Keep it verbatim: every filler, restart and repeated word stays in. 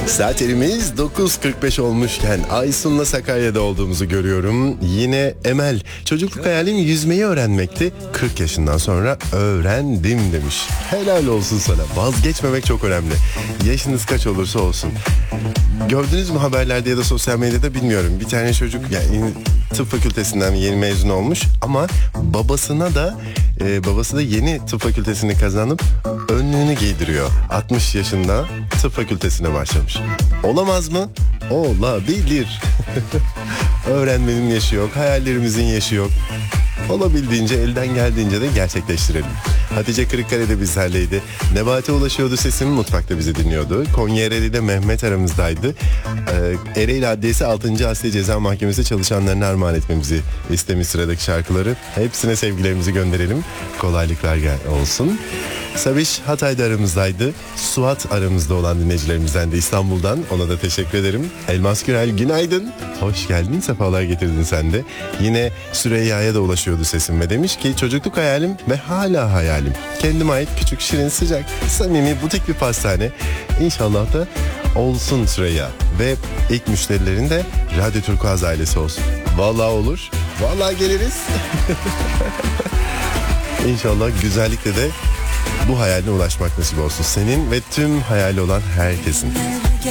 Saatlerimiz dokuz kırk beş olmuşken Aysun'la Sakarya'da olduğumuzu görüyorum. Yine Emel, çocukluk hayalim yüzmeyi öğrenmekti. kırk yaşından sonra öğrendim demiş. Helal olsun sana. Vazgeçmemek çok önemli. Yaşınız kaç olursa olsun. Gördünüz mü haberlerde ya da sosyal medyada bilmiyorum. Bir tane çocuk yani tıp fakültesinden yeni mezun olmuş ama babasına da e, babası da yeni tıp fakültesini kazanıp önlüğünü giydiriyor. altmış yaşında tıp fakültesine başlamış. Olamaz mı? Olabilir. Öğrenmenin yaşı yok, hayallerimizin yaşı yok. Olabildiğince, elden geldiğince de gerçekleştirelim. Hatice Kırıkkale'de bizlerleydi. Nebati ulaşıyordu sesim, mutfakta bizi dinliyordu. Konya Ereğli'de Mehmet aramızdaydı. Ee, Ereğli Adliyesi altıncı Asliye Ceza Mahkemesi çalışanlarına armağan etmemizi istemiş sıradaki şarkıları. Hepsine sevgilerimizi gönderelim. Kolaylıklar olsun. Sabiş Hatay'da aramızdaydı. Suat aramızda olan dinleyicilerimizden de İstanbul'dan. Ona da teşekkür ederim. Elmas Gürel günaydın. Hoş geldin, sefalar getirdin sen de. Yine Süreyya'ya da ulaşıyordu sesim ve demiş ki çocukluk hayalim ve hala hayalim. Kendime ait küçük, şirin, sıcak, samimi, butik bir pastane. İnşallah da olsun Süreyya. Ve ilk müşterilerin de Radyo Turkuaz ailesi olsun. Vallahi olur. Vallahi geliriz. İnşallah güzellikle de bu hayaline ulaşmak nasip olsun. Senin ve tüm hayali olan herkesin.